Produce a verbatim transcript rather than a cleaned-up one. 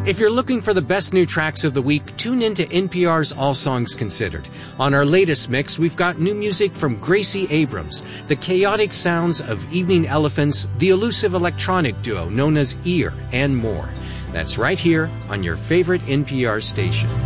If you're looking for the best new tracks of the week, tune into N P R's All Songs Considered. On our latest mix, we've got new music from Gracie Abrams, the chaotic sounds of Evening Elephants, the elusive electronic duo known as Ear, and more. That's right here on your favorite N P R station.